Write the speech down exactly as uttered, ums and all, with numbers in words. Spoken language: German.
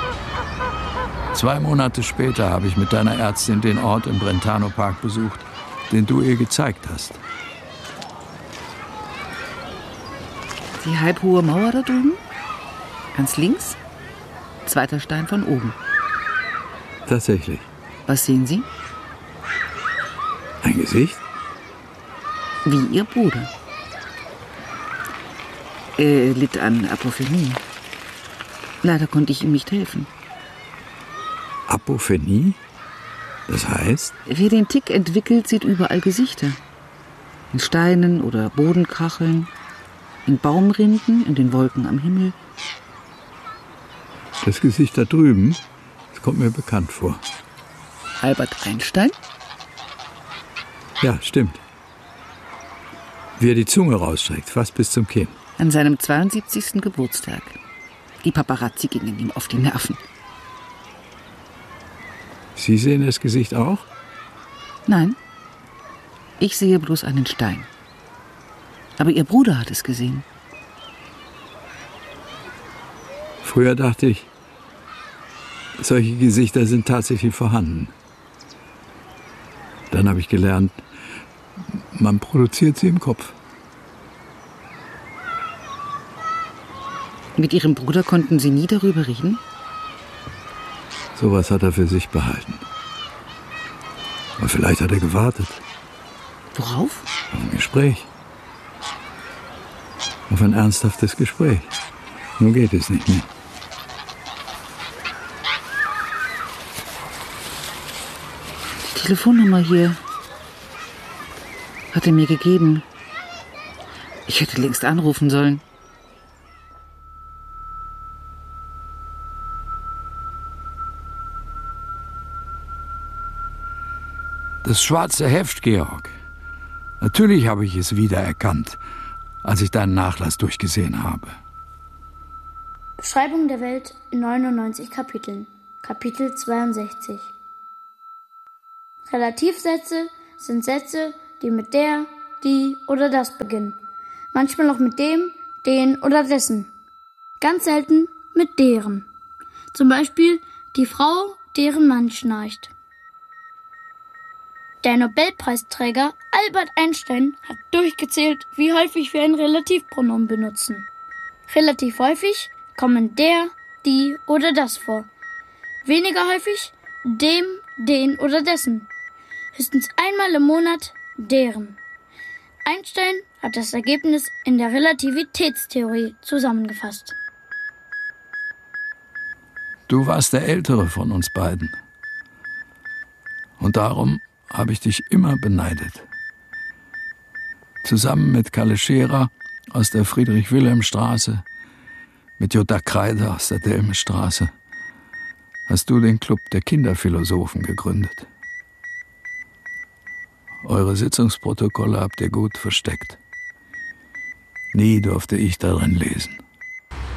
Zwei Monate später habe ich mit deiner Ärztin den Ort im Brentano Park besucht, den du ihr gezeigt hast. Die halbhohe Mauer da drüben? Ganz links? Zweiter Stein von oben. Tatsächlich. Was sehen Sie? Ein Gesicht? Wie Ihr Bruder. Er litt an Apophenie. Leider konnte ich ihm nicht helfen. Apophenie? Das heißt? Wer den Tick entwickelt, sieht überall Gesichter. In Steinen oder Bodenkacheln, in Baumrinden, in den Wolken am Himmel. Das Gesicht da drüben, das kommt mir bekannt vor. Albert Einstein? Ja, stimmt. Wie er die Zunge rausstreckt, fast bis zum Kinn. An seinem zweiundsiebzigsten Geburtstag. Die Paparazzi gingen ihm auf die Nerven. Sie sehen das Gesicht auch? Nein, ich sehe bloß einen Stein. Aber Ihr Bruder hat es gesehen. Früher dachte ich, solche Gesichter sind tatsächlich vorhanden. Dann habe ich gelernt, man produziert sie im Kopf. Mit Ihrem Bruder konnten Sie nie darüber reden? Sowas hat er für sich behalten. Aber vielleicht hat er gewartet. Worauf? Auf ein Gespräch. Auf ein ernsthaftes Gespräch. Nun geht es nicht mehr. Die Telefonnummer hier hat er mir gegeben. Ich hätte längst anrufen sollen. Das schwarze Heft, Georg. Natürlich habe ich es wiedererkannt, als ich deinen Nachlass durchgesehen habe. Beschreibung der Welt in neunundneunzig Kapiteln. Kapitel zweiundsechzig. Relativsätze sind Sätze, die mit der, die oder das beginnen. Manchmal auch mit dem, den oder dessen. Ganz selten mit deren. Zum Beispiel die Frau, deren Mann schnarcht. Der Nobelpreisträger Albert Einstein hat durchgezählt, wie häufig wir ein Relativpronomen benutzen. Relativ häufig kommen der, die oder das vor. Weniger häufig dem, den oder dessen. Höchstens einmal im Monat deren. Einstein hat das Ergebnis in der Relativitätstheorie zusammengefasst. Du warst der Ältere von uns beiden. Und darum habe ich dich immer beneidet. Zusammen mit Kalle Scherer aus der Friedrich-Wilhelm-Straße, mit Jutta Kreide aus der Delmenstraße, hast du den Club der Kinderphilosophen gegründet. Eure Sitzungsprotokolle habt ihr gut versteckt. Nie durfte ich darin lesen.